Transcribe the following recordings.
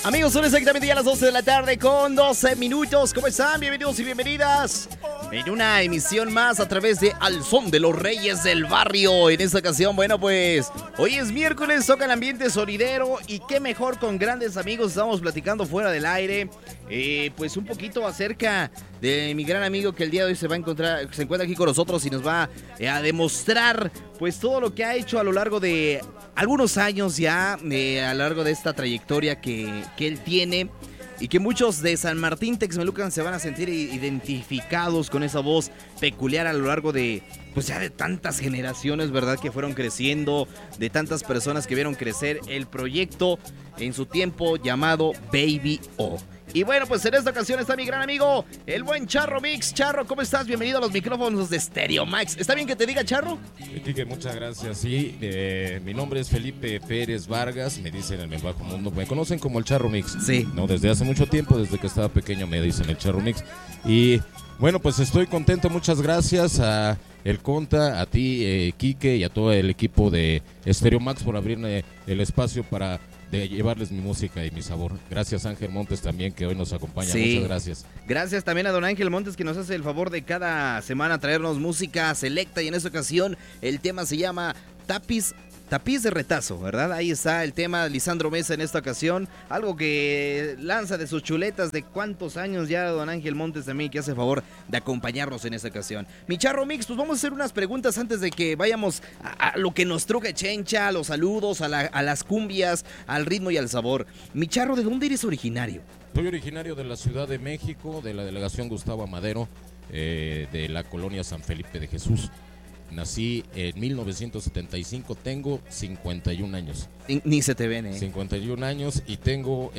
Amigos, son exactamente ya las 12 de la tarde con 12 minutos. ¿Cómo están? Bienvenidos y bienvenidas en una emisión más a través de Al Son de los Reyes del Barrio. En esta ocasión, bueno, pues hoy es miércoles, toca el ambiente sonidero y qué mejor con grandes amigos. Estamos platicando fuera del aire, pues un poquito acerca de mi gran amigo que el día de hoy se encuentra aquí con nosotros y nos va a demostrar pues todo lo que ha hecho a lo largo de algunos años ya, a lo largo de esta trayectoria que él tiene y que muchos de San Martín Texmelucan se van a sentir identificados con esa voz peculiar a lo largo de, pues ya de tantas generaciones, ¿verdad? Que fueron creciendo, de tantas personas que vieron crecer el proyecto en su tiempo llamado Baby O. Y bueno, pues en esta ocasión está mi gran amigo, el buen Charro Mix. Charro, ¿cómo estás? Bienvenido a los micrófonos de Stereo Max. ¿Está bien que te diga Charro? Quique, muchas gracias. Sí, mi nombre es Felipe Pérez Vargas, me dicen en el bajo mundo, me conocen como el Charro Mix. Sí. No, desde hace mucho tiempo, desde que estaba pequeño me dicen el Charro Mix. Y bueno, pues estoy contento, muchas gracias a El Conta, a ti, Quique, y a todo el equipo de Stereo Max por abrirme el espacio para llevarles mi música y mi sabor. Gracias Ángel Montes también, que hoy nos acompaña. Sí. Muchas gracias. Gracias también a don Ángel Montes, que nos hace el favor de cada semana traernos música selecta, y en esta ocasión el tema se llama Tapiz de Retazo, ¿verdad? Ahí está el tema de Lisandro Mesa en esta ocasión, algo que lanza de sus chuletas de cuántos años ya don Ángel Montes también, que hace el favor de acompañarnos en esta ocasión. Mi Charro Mix, pues vamos a hacer unas preguntas antes de que vayamos a lo que nos truje Chencha, a los saludos, a las cumbias, al ritmo y al sabor. Mi Charro, ¿de dónde eres originario? Soy originario de la Ciudad de México, de la delegación Gustavo Amadero, de la colonia San Felipe de Jesús. Nací en 1975, tengo 51 años. Ni se te ven, 51 años y tengo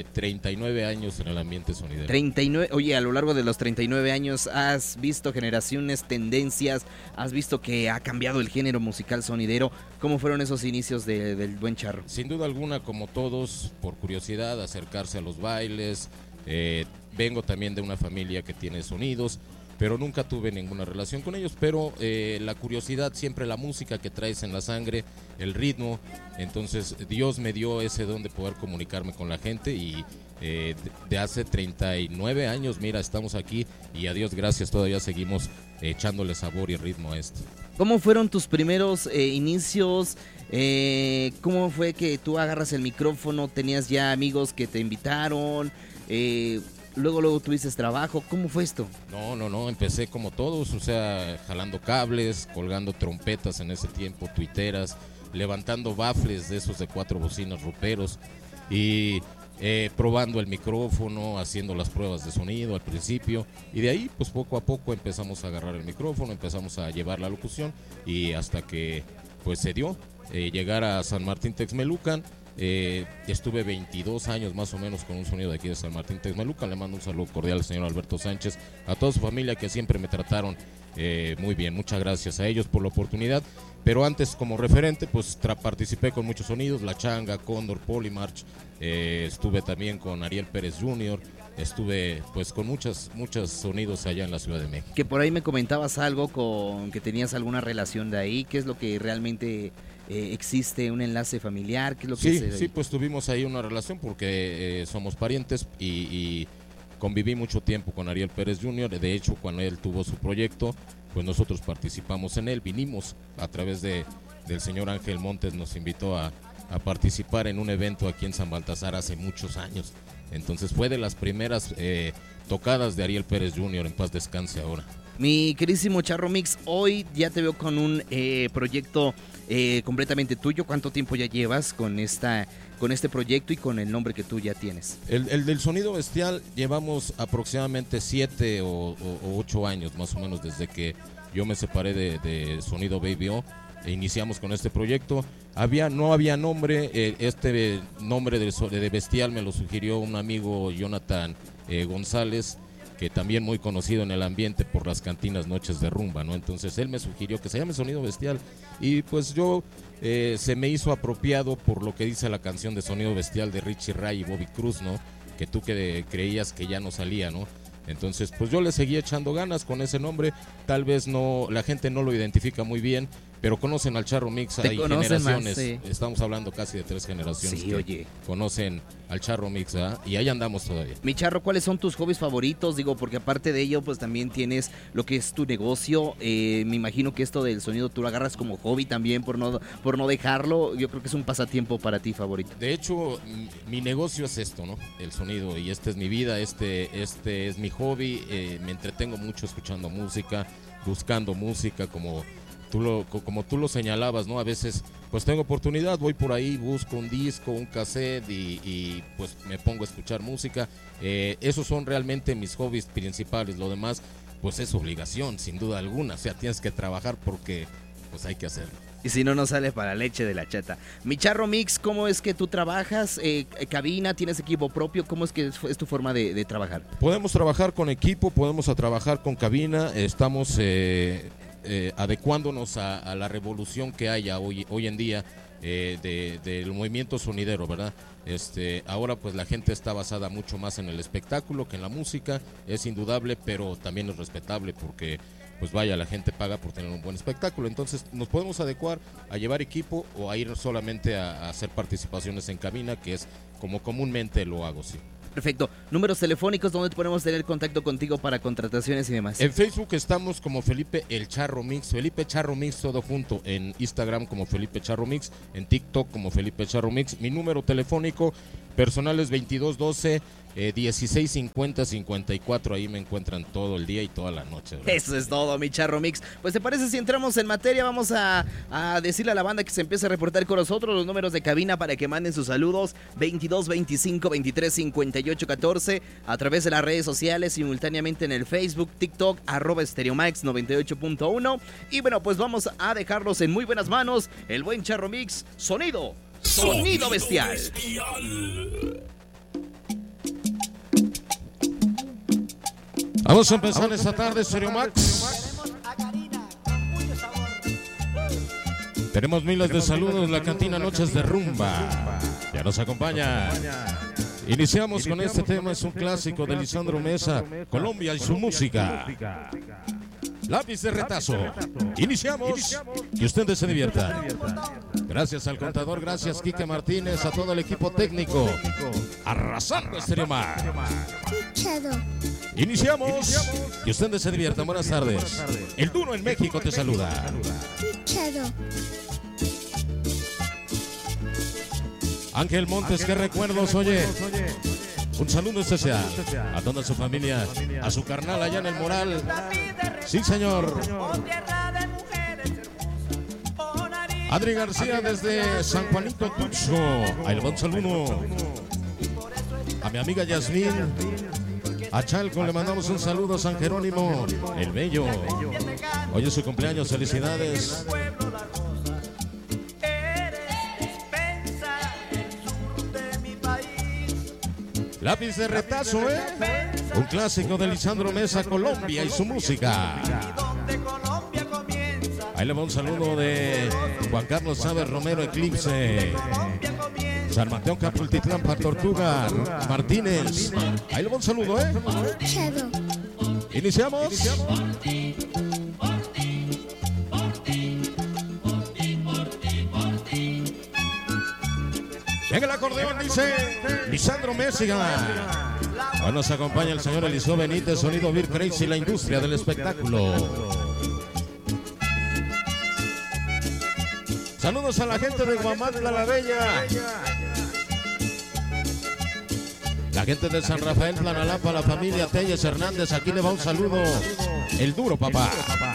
39 años en el ambiente sonidero. 39, oye, a lo largo de los 39 años has visto generaciones, tendencias, has visto que ha cambiado el género musical sonidero. ¿Cómo fueron esos inicios del buen Charro? Sin duda alguna, como todos, por curiosidad, acercarse a los bailes. Vengo también de una familia que tiene sonidos, pero nunca tuve ninguna relación con ellos, pero la curiosidad, siempre la música que traes en la sangre, el ritmo, entonces Dios me dio ese don de poder comunicarme con la gente y de hace 39 años, mira, estamos aquí y a Dios gracias, todavía seguimos echándole sabor y ritmo a esto. ¿Cómo fueron tus primeros inicios? ¿Cómo fue que tú agarras el micrófono? ¿Tenías ya amigos que te invitaron? Luego tuviste trabajo, ¿cómo fue esto? No, empecé como todos, o sea, jalando cables, colgando trompetas en ese tiempo, tuiteras, levantando baffles de esos de 4 bocinas roperos y probando el micrófono, haciendo las pruebas de sonido al principio, y de ahí pues poco a poco empezamos a agarrar el micrófono, empezamos a llevar la locución y hasta que pues se dio llegar a San Martín Texmelucan. Estuve 22 años más o menos con un sonido de aquí de San Martín Texmelucan. Le mando un saludo cordial al señor Alberto Sánchez, a toda su familia que siempre me trataron muy bien. Muchas gracias a ellos por la oportunidad. Pero antes, como referente, pues participé con muchos sonidos, La Changa, Cóndor, Polymarch, estuve también con Ariel Pérez Jr., estuve pues con muchos sonidos allá en la Ciudad de México. Que por ahí me comentabas algo con que tenías alguna relación de ahí. ¿Qué es lo que realmente existe? ¿Un enlace familiar? ¿Qué es lo que sí, pues tuvimos ahí una relación porque somos parientes y conviví mucho tiempo con Ariel Pérez Jr. De hecho, cuando él tuvo su proyecto, pues nosotros participamos en él. Vinimos a través del señor Ángel Montes, nos invitó a participar en un evento aquí en San Baltasar hace muchos años. Entonces fue de las primeras tocadas de Ariel Pérez Jr., en paz descanse ahora. Mi queridísimo Charro Mix, hoy ya te veo con un proyecto completamente tuyo. ¿Cuánto tiempo ya llevas con este proyecto y con el nombre que tú ya tienes? El del Sonido Bestial llevamos aproximadamente 7 o 8 años más o menos desde que yo me separé de Sonido Baby O. Iniciamos con este proyecto. No había nombre, este nombre de Bestial me lo sugirió un amigo, Jonathan González, que también muy conocido en el ambiente por las cantinas Noches de Rumba, ¿no? Entonces él me sugirió que se llame Sonido Bestial y pues yo se me hizo apropiado por lo que dice la canción de Sonido Bestial de Richie Ray y Bobby Cruz, ¿no? Que tú que creías que ya no salía, ¿no? Entonces pues yo le seguí echando ganas con ese nombre. Tal vez no, la gente no lo identifica muy bien, pero conocen al Charro Mix, Te hay conocen generaciones, más, sí. estamos hablando casi de 3 generaciones Sí, que oye. conocen al Charro Mix, ¿verdad? Y ahí andamos todavía. Mi Charro, ¿cuáles son tus hobbies favoritos? Digo, porque aparte de ello, pues también tienes lo que es tu negocio. Me imagino que esto del sonido tú lo agarras como hobby también por no dejarlo. Yo creo que es un pasatiempo para ti favorito. De hecho, mi negocio es esto, ¿no? El sonido, y esta es mi vida, este es mi hobby. Me entretengo mucho escuchando música, buscando música, como tú lo señalabas, ¿no? A veces, pues tengo oportunidad, voy por ahí, busco un disco, un cassette y pues me pongo a escuchar música. Esos son realmente mis hobbies principales. Lo demás, pues es obligación, sin duda alguna. O sea, tienes que trabajar porque pues hay que hacerlo. Y si no, no sale para leche de la chata. Mi Charro Mix, ¿cómo es que tú trabajas? ¿Cabina? ¿Tienes equipo propio? ¿Cómo es que es tu forma de trabajar? Podemos trabajar con equipo, podemos trabajar con cabina. Estamos adecuándonos a la revolución que haya hoy en día del movimiento sonidero, ¿verdad? Ahora pues la gente está basada mucho más en el espectáculo que en la música, es indudable, pero también es respetable porque pues vaya, la gente paga por tener un buen espectáculo. Entonces nos podemos adecuar a llevar equipo o a ir solamente a hacer participaciones en cabina, que es como comúnmente lo hago, sí. Perfecto. Números telefónicos donde podemos tener contacto contigo para contrataciones y demás. En Facebook estamos como Felipe El Charro Mix, Felipe Charro Mix todo junto, en Instagram como Felipe Charro Mix, en TikTok como Felipe Charro Mix. Mi número telefónico personal es 2212 1650 54, ahí me encuentran todo el día y toda la noche, ¿verdad? Eso es todo, mi Charro Mix. Pues te parece si entramos en materia, vamos a decirle a la banda que se empiece a reportar con nosotros los números de cabina para que manden sus saludos, 22 25 23 58 14, a través de las redes sociales, simultáneamente en el Facebook, TikTok, @Stereomax 98.1. Y bueno, pues vamos a dejarlos en muy buenas manos, el buen Charro Mix, sonido bestial. Vamos a empezar esta tarde, Stereo Max. Tenemos miles de saludos, la cantina Noches de Rumba ya nos acompaña. Iniciamos con este tema, es un clásico de Lisandro Mesa, Colombia y su música. Lápiz de retazo. Iniciamos y ustedes se diviertan. Gracias al contador, gracias Quique Martínez, a todo el equipo técnico. Arrasando Stereo Max. Iniciamos y ustedes se diviertan. Buenas tardes. El Duro en México te saluda. Ángel Montes, qué recuerdos, oye. Un saludo especial a toda su familia, a su carnal allá en el Moral. Sí, señor. Adri García desde San Juanito Tuxo. Ahí le va un saludo. A mi amiga Yasmín. A Chalco le mandamos un saludo, a San Jerónimo, el Bello. Hoy es su cumpleaños, felicidades. Lápiz de retazo, un clásico de Lisandro Mesa, Colombia y su música. Ahí le va un saludo de Juan Carlos Chávez Romero, Eclipse. San Mateo Capultitlán, Tortuga Martínez. Ahí le va un saludo, Iniciamos. Venga el acordeón, dice Lisandro Mesa. Hoy nos acompaña el señor Eliseo Benítez, sonido Beer Crazy, la industria del espectáculo. Saludos a la gente de Guamantla la Bella. La gente de San Rafael, Tlanalapa, la familia Telles Hernández, aquí le va un saludo. El Duro, papá.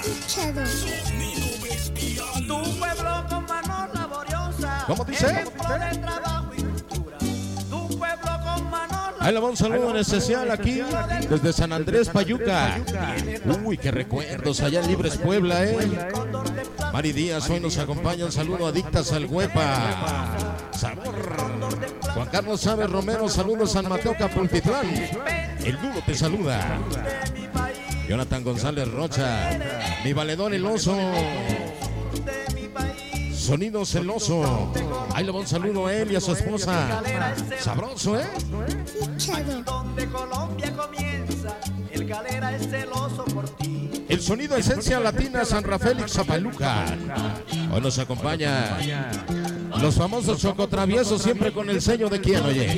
Tu pueblo con manos laboriosas. ¿Cómo dice? Ahí le va un saludo en especial aquí desde San Andrés, Payuca. Uy, qué recuerdos allá en Libres, Puebla, Mari Díaz hoy nos acompaña. Un saludo a Adictas al Huepa. Sabor. Juan Carlos Chávez Romero, saludos San Mateo Capultitlán. El Duro te saluda. Jonathan González Rocha, mi valedor el oso. Sonido Celoso. Ahí le va un saludo a él y a su esposa. Sabroso, ¿eh? Donde Colombia comienza, el galera es celoso por ti. El sonido Esencia Latina San Rafael Ixtapaluca. Hoy nos acompaña los famosos Chocotraviesos, siempre con el sello de quién, oye.